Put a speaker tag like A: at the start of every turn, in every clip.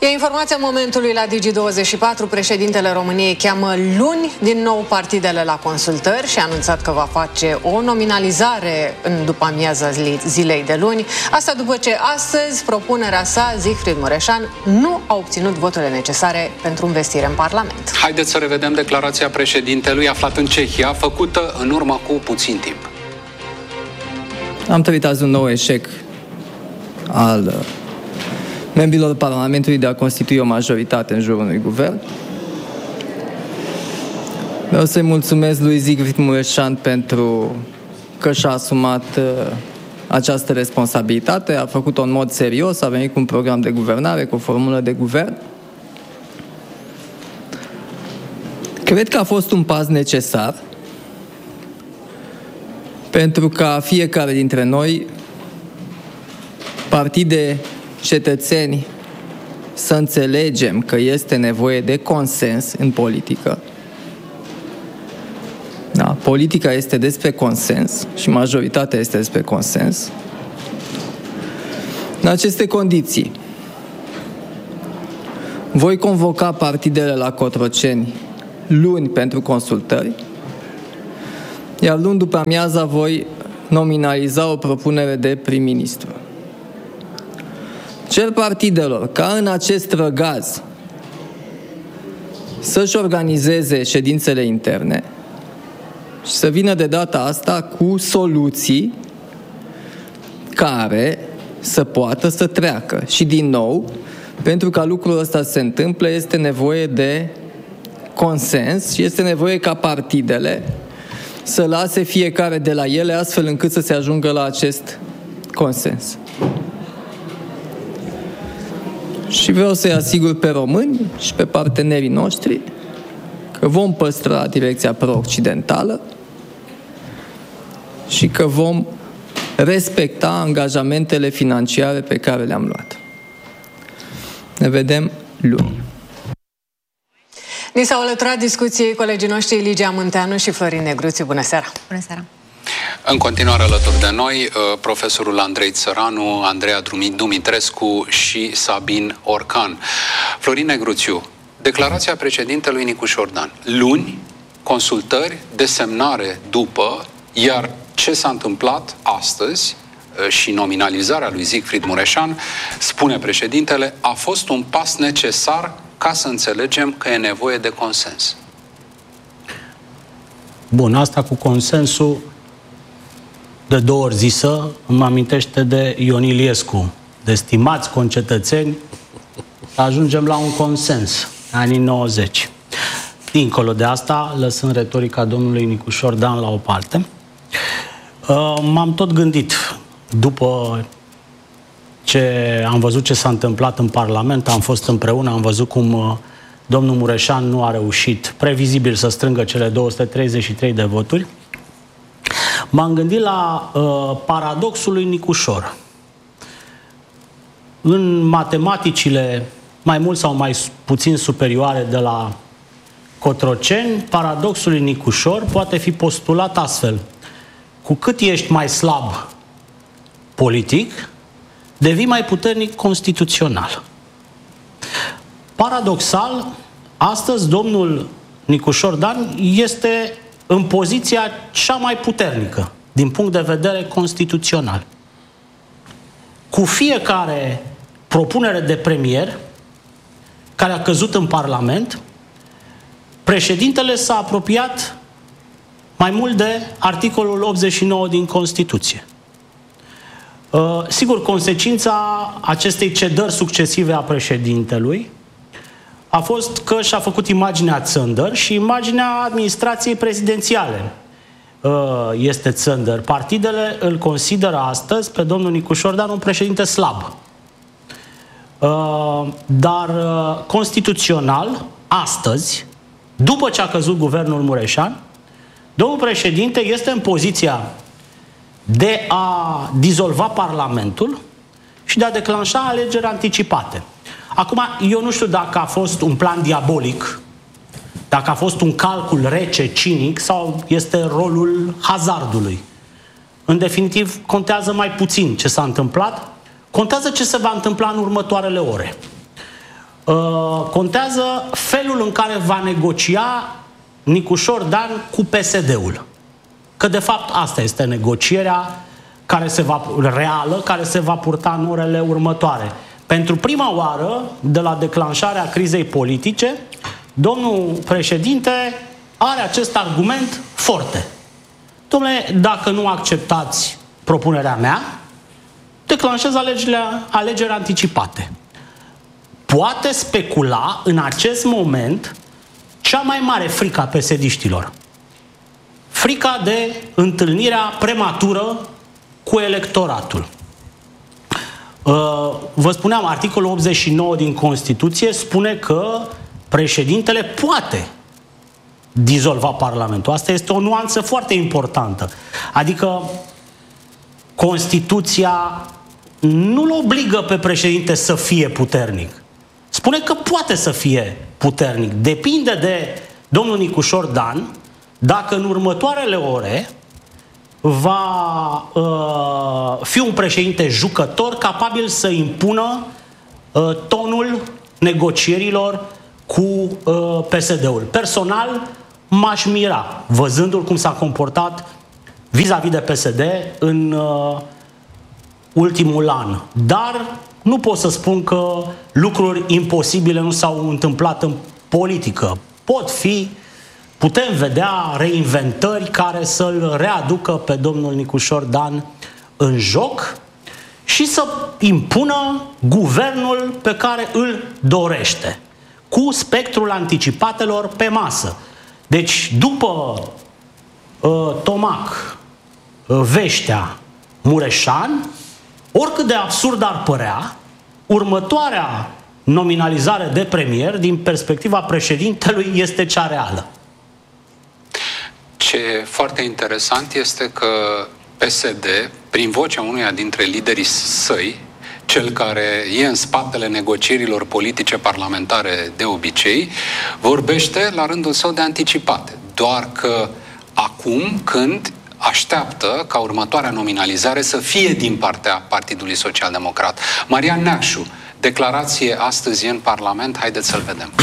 A: E informația momentului la Digi24. Președintele României cheamă luni din nou partidele la consultări și a anunțat că va face o nominalizare în după-amiaza zilei de luni. Asta după ce astăzi propunerea sa, Siegfried Mureșan, nu a obținut voturile necesare pentru investire în Parlament.
B: Haideți să revedem declarația președintelui aflat în Cehia, făcută în urmă cu puțin timp.
C: Am trăit azi un nou eșec al membrilor Parlamentului de a constitui o majoritate în jurul unui guvern. Vreau să-i mulțumesc lui Siegfried Mureșan pentru că și-a asumat această responsabilitate, a făcut-o în mod serios, a venit cu un program de guvernare, cu o formulă de guvern. Cred că a fost un pas necesar pentru ca fiecare dintre noi, partide, cetățeni, să înțelegem că este nevoie de consens în politică. Da, politica este despre consens și majoritatea este despre consens. În aceste condiții, voi convoca partidele la Cotroceni luni pentru consultări, iar luni după amiaza voi nominaliza o propunere de prim-ministru. Cer partidelor ca în acest răgaz să-și organizeze ședințele interne și să vină de data asta cu soluții care să poată să treacă. Și din nou, pentru ca lucrul ăsta să se întâmple, este nevoie de consens și este nevoie ca partidele să lase fiecare de la ele astfel încât să se ajungă la acest consens. Și vreau să-i asigur pe români și pe partenerii noștri că vom păstra direcția pro-occidentală și că vom respecta angajamentele financiare pe care le-am luat. Ne vedem luni.
A: Ni s-au alăturat discuției colegii noștri Ligia Munteanu și Florin Negruțiu. Bună seara!
D: Bună seara!
B: În continuare alături de noi, profesorul Andrei Țăranu, Andreea Dumitrescu și Sabin Orcan. Florin Negruțiu, declarația președintelui Nicu Șordan. Luni, consultări, desemnare după, iar ce s-a întâmplat astăzi și nominalizarea lui Siegfried Mureșan, spune președintele, a fost un pas necesar ca să înțelegem că e nevoie de consens.
E: Bun, asta cu consensul de două ori zisă îmi amintește de Ion Iliescu. De stimați concetățeni, ajungem la un consens, anii 90. Dincolo de asta, lăsând retorica domnului Nicu Șordan la o parte, m-am tot gândit, după ce am văzut ce s-a întâmplat în Parlament, am fost împreună, am văzut cum domnul Mureșan nu a reușit previzibil să strângă cele 233 de voturi, m-am gândit la paradoxul lui Nicușor. În matematicile mai mult sau mai puțin superioare de la Cotroceni, paradoxul lui Nicușor poate fi postulat astfel. Cu cât ești mai slab politic, devii mai puternic constituțional. Paradoxal, astăzi domnul Nicu Șordan este în poziția cea mai puternică din punct de vedere constituțional. Cu fiecare propunere de premier care a căzut în Parlament, președintele s-a apropiat mai mult de articolul 89 din Constituție. Sigur, consecința acestei cedări succesive a președintelui a fost că și-a făcut imaginea țândăr și imaginea administrației prezidențiale este țândăr. Partidele îl consideră astăzi pe domnul Nicu Șordan un președinte slab. Dar constituțional, astăzi, după ce a căzut guvernul Mureșan, domnul președinte este în poziția de a dizolva Parlamentul și de a declanșa alegeri anticipate. Acum, eu nu știu dacă a fost un plan diabolic, dacă a fost un calcul rece, cinic, sau este rolul hazardului. În definitiv, contează mai puțin ce s-a întâmplat, contează ce se va întâmpla în următoarele ore. Contează felul în care va negocia Nicușor Dan cu PSD-ul. Că de fapt asta este negocierea reală care se va purta în orele următoare. Pentru prima oară, de la declanșarea crizei politice, domnul președinte are acest argument forte. Dom'le, dacă nu acceptați propunerea mea, declanșez alegeri anticipate. Poate specula în acest moment cea mai mare frică a PSD-știlor. Frica de întâlnirea prematură cu electoratul. Vă spuneam, articolul 89 din Constituție spune că președintele poate dizolva Parlamentul. Asta este o nuanță foarte importantă. Adică Constituția nu-l obligă pe președinte să fie puternic. Spune că poate să fie puternic. Depinde de domnul Nicușor Dan dacă în următoarele ore va fi un președinte jucător capabil să impună tonul negocierilor cu PSD-ul. Personal, m-aș mira, văzându-l cum s-a comportat vis-a-vis de PSD în ultimul an. Dar nu pot să spun că lucruri imposibile nu s-au întâmplat în politică. Putem vedea reinventări care să-l readucă pe domnul Nicușor Dan în joc și să impună guvernul pe care îl dorește, cu spectrul anticipatelor pe masă. Deci, după Tomac, Veștea, Mureșan, oricât de absurd ar părea, următoarea nominalizare de premier, din perspectiva președintelui, este cea reală.
B: Ce e foarte interesant este că PSD, prin vocea unuia dintre liderii săi, cel care e în spatele negocierilor politice parlamentare de obicei, vorbește la rândul său de anticipate. Doar că acum, când așteaptă ca următoarea nominalizare să fie din partea Partidului Social Democrat. Marian Neacșu, declarație astăzi în Parlament, haideți să-l vedem.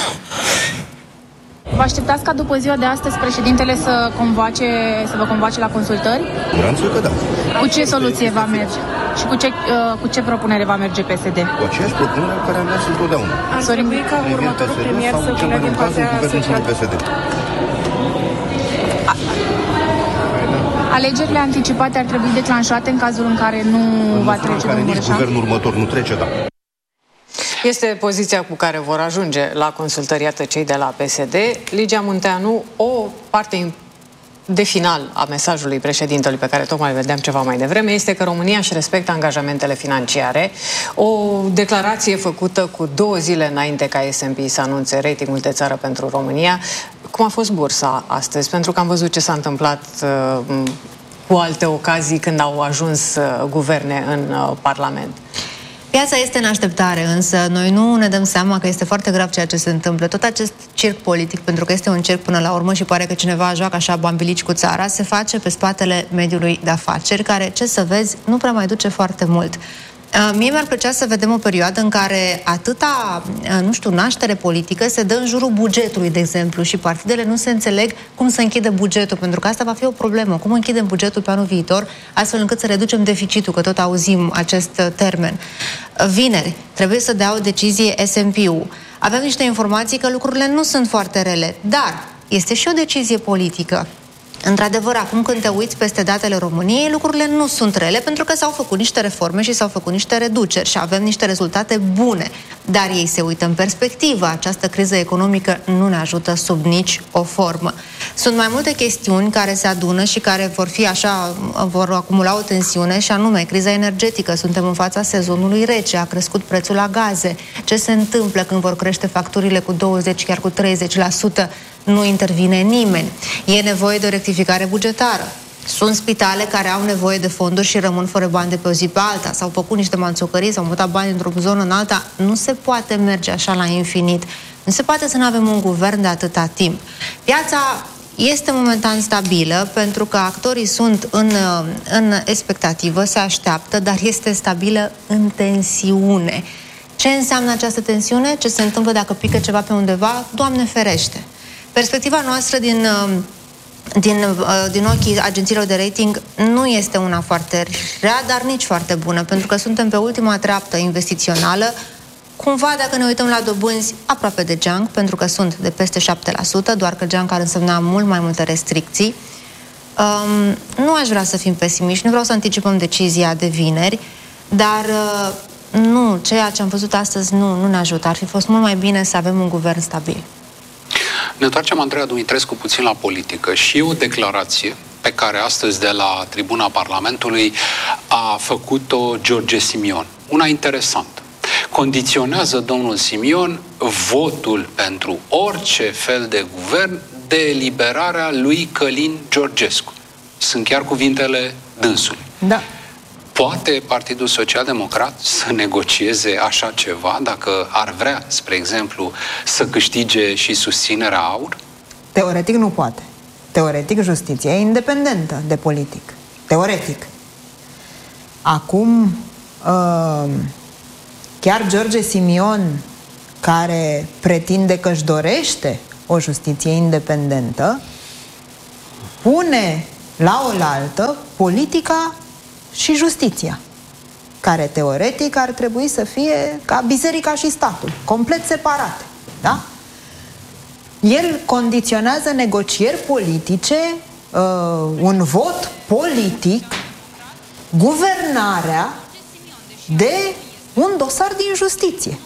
D: Vă așteptați ca după ziua de astăzi președintele să vă convoace la consultări?
F: Curanțul că da.
D: Cu ce soluție va merge? Și cu ce propunere va merge PSD?
F: Cu aceeași propunere care am mers întotdeauna.
D: Ar trebui ca următorul premier să vină din partea
F: PSD.
D: Alegerile anticipate ar trebui declanșate în cazul în care nu va trece domnul Mureșan?
F: Guvernul următor nu trece, da.
A: Este poziția cu care vor ajunge la consultări, iată, cei de la PSD. Ligia Munteanu, o parte de final a mesajului președintelui pe care tocmai vedeam ceva mai devreme este că România își respectă angajamentele financiare. O declarație făcută cu 2 zile înainte ca S&P să anunțe ratingul de țară pentru România. Cum a fost bursa astăzi? Pentru că am văzut ce s-a întâmplat cu alte ocazii când au ajuns guverne în Parlament.
G: Piața este în așteptare, însă noi nu ne dăm seama că este foarte grav ceea ce se întâmplă. Tot acest circ politic, pentru că este un circ până la urmă și pare că cineva joacă așa bambilici cu țara, se face pe spatele mediului de afaceri, care, ce să vezi, nu prea mai duce foarte mult. Mie mi-ar plăcea să vedem o perioadă în care atâta, naștere politică se dă în jurul bugetului, de exemplu, și partidele nu se înțeleg cum să închide bugetul, pentru că asta va fi o problemă. Cum închidem bugetul pe anul viitor, astfel încât să reducem deficitul, că tot auzim acest termen. Vineri trebuie să dea o decizie S&P-ul. Avem niște informații că lucrurile nu sunt foarte rele, dar este și o decizie politică. Într-adevăr, acum când te uiți peste datele României, lucrurile nu sunt rele, pentru că s-au făcut niște reforme și s-au făcut niște reduceri și avem niște rezultate bune. Dar ei se uită în perspectivă. Această criză economică nu ne ajută sub nici o formă. Sunt mai multe chestiuni care se adună și care vor acumula o tensiune, și anume criza energetică. Suntem în fața sezonului rece, a crescut prețul la gaze. Ce se întâmplă când vor crește facturile cu 20, chiar cu 30%? Nu intervine nimeni. E nevoie de o rectificare bugetară. Sunt spitale care au nevoie de fonduri și rămân fără bani de pe o zi pe alta. S-au făcut niște manțocării, s-au mutat bani într-o zonă în alta. Nu se poate merge așa la infinit. Nu se poate să nu avem un guvern de atâta timp. Piața este momentan stabilă, pentru că actorii sunt în expectativă, se așteaptă, dar este stabilă în tensiune. Ce înseamnă această tensiune? Ce se întâmplă dacă pică ceva pe undeva? Doamne ferește! Perspectiva noastră din ochii agențiilor de rating nu este una foarte rea, dar nici foarte bună, pentru că suntem pe ultima treaptă investițională. Cumva, dacă ne uităm la dobânzi, aproape de junk, pentru că sunt de peste 7%, doar că junk ar însemna mult mai multe restricții. Nu aș vrea să fim pesimiști, nu vreau să anticipăm decizia de vineri, dar nu, ceea ce am văzut astăzi nu ne ajută. Ar fi fost mult mai bine să avem un guvern stabil.
B: Ne întoarcem, Andreea Dumitrescu, puțin la politică și o declarație pe care astăzi de la tribuna Parlamentului a făcut-o George Simion. Una interesantă. Condiționează domnul Simion votul pentru orice fel de guvern de eliberarea lui Călin Georgescu. Sunt chiar cuvintele dânsului.
H: Da.
B: Poate Partidul Social-Democrat să negocieze așa ceva dacă ar vrea, spre exemplu, să câștige și susținerea AUR?
H: Teoretic nu poate. Teoretic justiția e independentă de politic. Teoretic. Acum, chiar George Simion, care pretinde că își dorește o justiție independentă, pune la oaltă politica și justiția, care teoretic ar trebui să fie ca biserica și statul, complet separate, da? El condiționează negocieri politice, un vot politic, guvernarea de un dosar din justiție.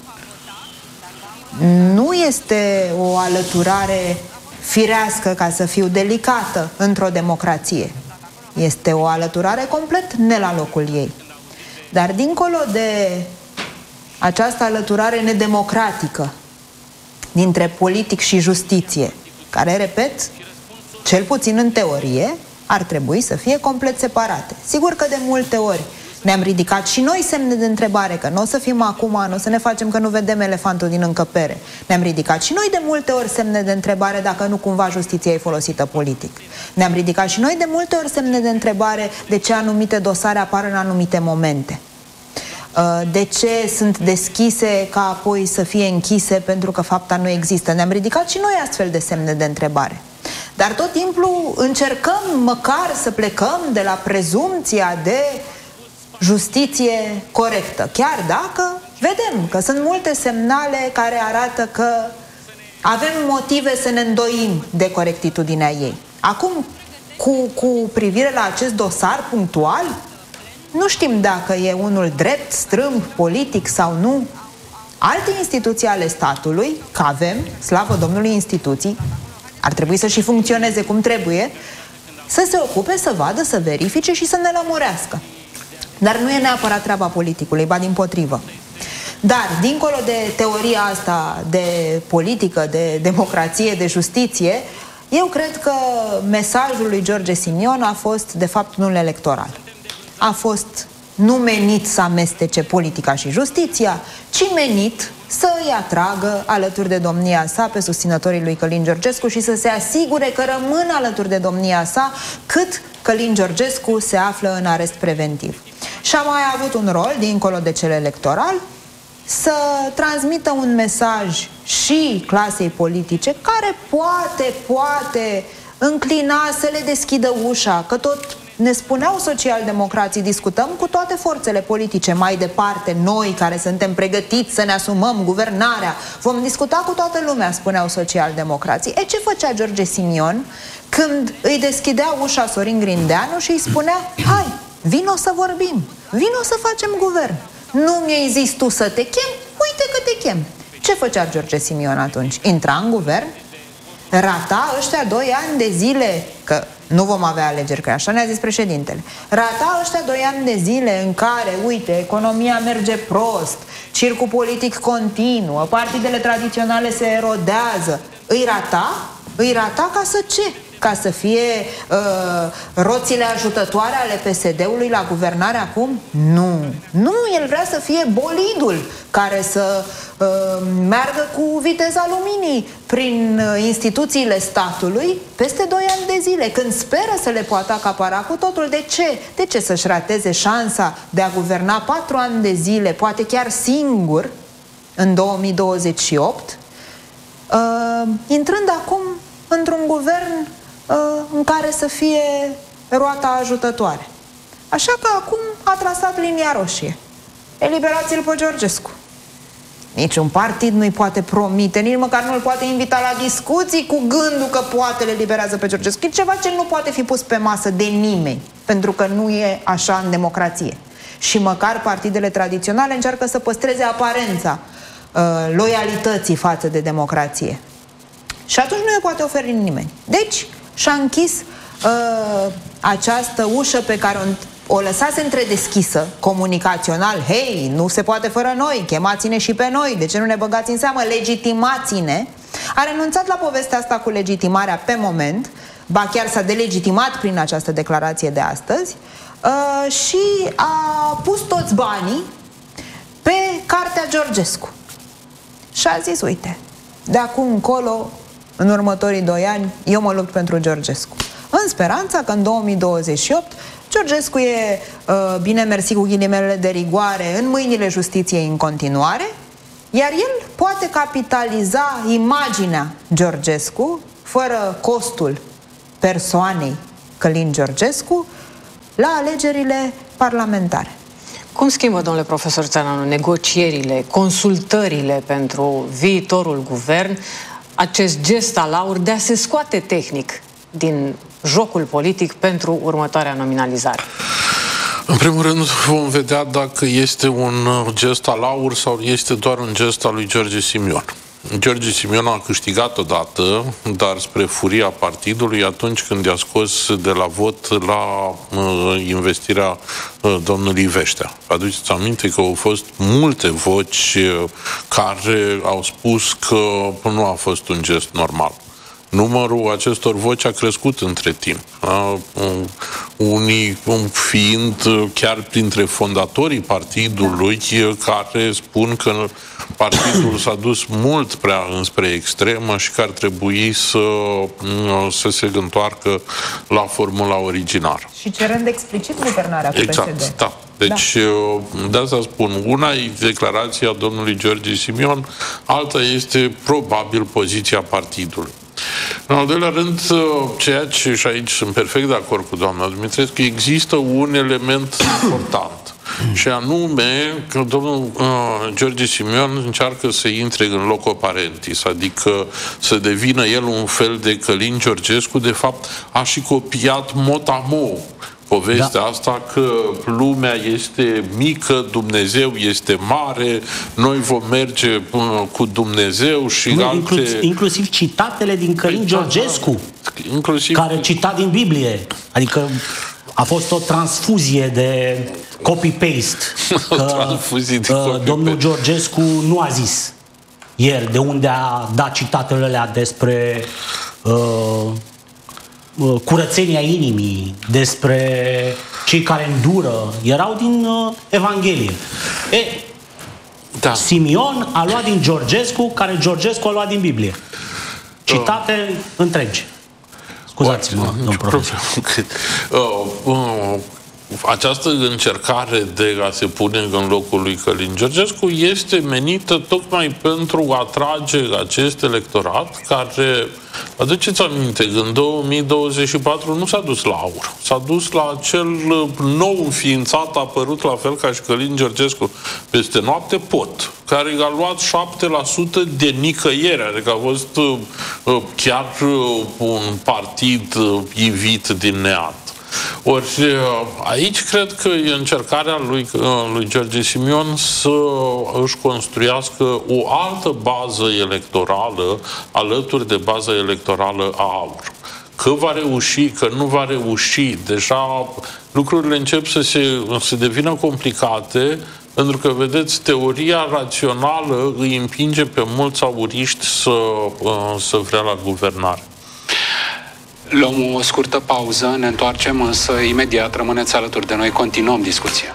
H: Nu este o alăturare firească, ca să fiu delicată, într-o democrație. Este o alăturare complet ne la locul ei. Dar dincolo de această alăturare nedemocratică dintre politic și justiție, care, repet, cel puțin în teorie, ar trebui să fie complet separate. Sigur că de multe ori ne-am ridicat și noi semne de întrebare, că nu o să fim acum, nu o să ne facem că nu vedem elefantul din încăpere. Ne-am ridicat și noi de multe ori semne de întrebare dacă nu cumva justiția e folosită politic. Ne-am ridicat și noi de multe ori semne de întrebare de ce anumite dosare apar în anumite momente. De ce sunt deschise ca apoi să fie închise pentru că fapta nu există. Ne-am ridicat și noi astfel de semne de întrebare. Dar tot timpul încercăm măcar să plecăm de la prezumția de justiție corectă, chiar dacă vedem că sunt multe semnale care arată că avem motive să ne îndoim de corectitudinea ei. Acum, cu privire la acest dosar punctual, nu știm dacă e unul drept, strâmb, politic sau nu. Alte instituții ale statului, că avem, slavă Domnului, instituții, ar trebui să și funcționeze cum trebuie, să se ocupe, să vadă, să verifice și să ne lămurească. Dar nu e neapărat treaba politicului, ba dimpotrivă. Dar, dincolo de teoria asta de politică, de democrație, de justiție, eu cred că mesajul lui George Simion a fost, de fapt, unul electoral. A fost nu menit să amestece politica și justiția, ci menit să îi atragă alături de domnia sa pe susținătorii lui Călin Georgescu și să se asigure că rămân alături de domnia sa cât Călin Georgescu se află în arest preventiv. Și a mai avut un rol, dincolo de cel electoral, să transmită un mesaj și clasei politice care poate înclina să le deschidă ușa, că tot ne spuneau socialdemocrații, discutăm cu toate forțele politice mai departe, noi care suntem pregătiți să ne asumăm guvernarea, vom discuta cu toată lumea, spuneau socialdemocrații. E, ce făcea George Simion când îi deschidea ușa Sorin Grindeanu și îi spunea: hai, vino să vorbim, vino să facem guvern. Nu mi-ai zis tu să te chem? Uite că te chem. Ce făcea George Simion atunci? Intra în guvern? Rata ăștia 2 ani de zile, că nu vom avea alegeri, că așa ne-a zis președintele, rata ăștia 2 ani de zile în care, uite, economia merge prost, circul politic continuă, partidele tradiționale se erodează. Îi rata ca să ce? Ca să fie roțile ajutătoare ale PSD-ului la guvernare acum? Nu, el vrea să fie bolidul care să meargă cu viteza luminii prin instituțiile statului peste 2 ani de zile, când speră să le poată acapara cu totul. De ce? De ce să-și rateze șansa de a guverna 4 ani de zile, poate chiar singur, în 2028, intrând acum într-un guvern în care să fie roata ajutătoare. Așa că acum a trasat linia roșie. Eliberați-l pe Georgescu. Niciun partid nu-i poate promite, nici măcar nu-l poate invita la discuții cu gândul că poate le eliberează pe Georgescu. E ceva ce nu poate fi pus pe masă de nimeni, pentru că nu e așa în democrație. Și măcar partidele tradiționale încearcă să păstreze aparența loialității față de democrație. Și atunci nu e poate oferi nimeni. Deci și-a închis această ușă pe care o lăsase întredeschisă, comunicațional. Hei, nu se poate fără noi, chemați-ne și pe noi, de ce nu ne băgați în seamă, legitimați-ne. A renunțat la povestea asta cu legitimarea pe moment, ba chiar s-a delegitimat prin această declarație de astăzi, și a pus toți banii pe cartea Georgescu. Și a zis, uite, de acum încolo, în următorii 2 ani, eu mă lupt pentru Georgescu. În speranța că în 2028 Georgescu e, bine mersi cu ghilimele de rigoare, în mâinile justiției în continuare, iar el poate capitaliza imaginea Georgescu, fără costul persoanei Călin Georgescu, la alegerile parlamentare.
A: Cum schimbă, domnule profesor Țăranu, negocierile, consultările pentru viitorul guvern, acest gest al aur de a se scoate tehnic din jocul politic pentru următoarea nominalizare?
I: În primul rând vom vedea dacă este un gest al aur sau este doar un gest al lui George Simion. George Simion a câștigat odată, dar spre furia partidului, atunci când i-a scos de la vot la investirea domnului Veștea. Aduceți aminte că au fost multe voci care au spus că nu a fost un gest normal. Numărul acestor voci a crescut între timp. Unii fiind chiar printre fondatorii partidului, care spun că partidul s-a dus mult prea înspre extremă și că ar trebui să se întoarcă la formula originară.
H: Și cerând explicit guvernarea cu PSD.
I: Da. Deci, de asta spun, una e declarația domnului George Simion, alta este probabil poziția partidului. În al doilea rând, ceea ce, și aici sunt perfect de acord cu doamna Dumitrescu, există un element important. Și anume că domnul George Simion încearcă să intre în loco parentis, adică să devină el un fel de Călin Georgescu. De fapt, a și copiat mot-a-mot povestea asta că lumea este mică, Dumnezeu este mare, noi vom merge cu Dumnezeu și
E: inclusiv citatele din Călin Georgescu, care cita din Biblie. Adică a fost o transfuzie de copy-paste. Domnul Georgescu nu a zis el de unde a dat citatele alea despre curățenia inimii, despre cei care îndură, erau din Evanghelie. Simion a luat din Georgescu, care Georgescu a luat din Biblie. Citate întregi. Scuzați-mă, domnul profesor.
I: Această încercare de a se pune în locul lui Călin Georgescu este menită tocmai pentru a atrage acest electorat care, aduceți aminte, în 2024 nu s-a dus la aur, s-a dus la acel nou înființat, apărut la fel ca și Călin Georgescu peste noapte, POT, care a luat 7% de nicăiere, adică a fost chiar un partid ivit din neant. Ori aici cred că e încercarea lui George Simion să își construiască o altă bază electorală alături de baza electorală a AUR. Că va reuși, că nu va reuși, deja lucrurile încep să devină complicate, pentru că, vedeți, teoria rațională îi împinge pe mulți auriști să vrea la guvernare.
B: Luăm o scurtă pauză, ne întoarcem, însă imediat rămâneți alături de noi, continuăm discuția.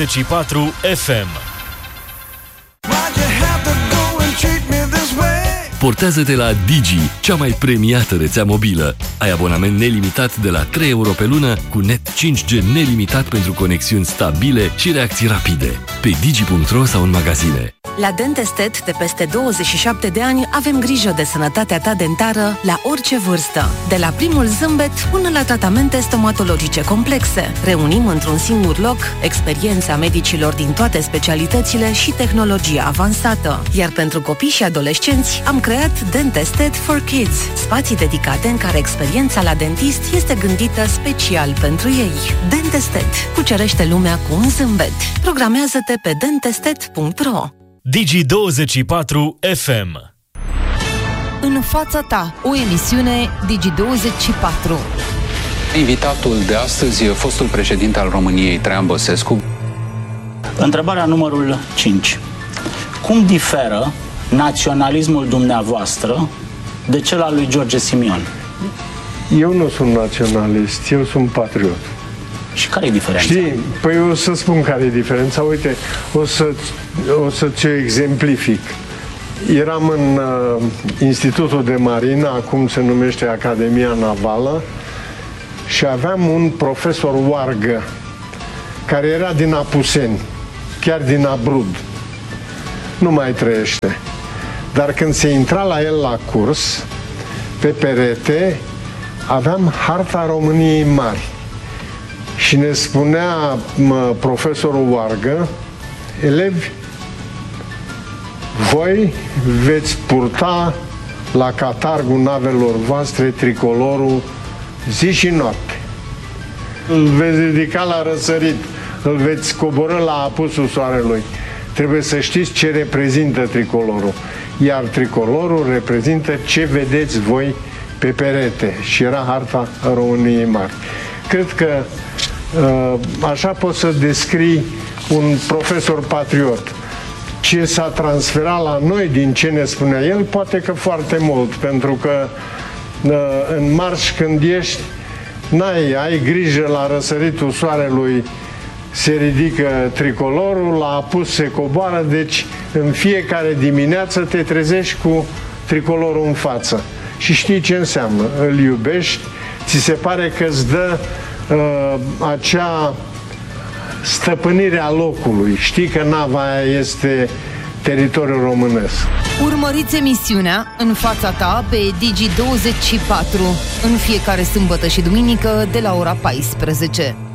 J: Digi24 FM. Portează-te la Digi, cea mai premiată rețea mobilă. Ai abonament nelimitat de la 3 euro pe lună, cu net 5G nelimitat pentru conexiuni stabile și reacții rapide. Pe digi.ro sau în magazine.
K: La Dentestet, de peste 27 de ani, avem grijă de sănătatea ta dentară la orice vârstă. De la primul zâmbet până la tratamente stomatologice complexe. Reunim într-un singur loc experiența medicilor din toate specialitățile și tehnologia avansată. Iar pentru copii și adolescenți am creat Dentestet for Kids, spații dedicate în care experiența la dentist este gândită special pentru ei. Dentestet, cucerește lumea cu un zâmbet. Programează-te pe dentestet.ro.
L: Digi24 FM.
M: În fața ta, o emisiune Digi24.
B: Invitatul de astăzi e fostul președinte al României, Traian Băsescu.
E: Întrebarea numărul 5. Cum diferă naționalismul dumneavoastră de cel al lui George Simion?
N: Eu nu sunt naționalist, eu sunt patriot.
E: Și care e diferența?
N: Știi, păi o să spun care e diferența. Uite, o să-ți exemplific. Eram în Institutul de Marină, acum se numește Academia Navală, și aveam un profesor Oargă, care era din Apuseni, chiar din Abrud. Nu mai trăiește. Dar când se intra la el la curs, pe perete, aveam harta României Mari. Și ne spunea profesorul Oargă: elevi, voi veți purta la catargul navelor voastre tricolorul zi și noapte. Îl veți ridica la răsărit, îl veți coborî la apusul soarelui. Trebuie să știți ce reprezintă tricolorul. Iar tricolorul reprezintă ce vedeți voi pe perete. Și era harta României Mari. Cred că așa poți să descrii un profesor patriot. Ce s-a transferat la noi din ce ne spunea el, poate că foarte mult, pentru că în marș când ești, ai grijă, la răsăritul soarelui se ridică tricolorul, la apus se coboară, deci în fiecare dimineață te trezești cu tricolorul în față. Și știi ce înseamnă, îl iubești, ți se pare că îți dă acea stăpânire a locului. Știi că nava aia este teritoriul românesc.
M: Urmăriți emisiunea În fața ta pe Digi24 în fiecare sâmbătă și duminică de la ora 14.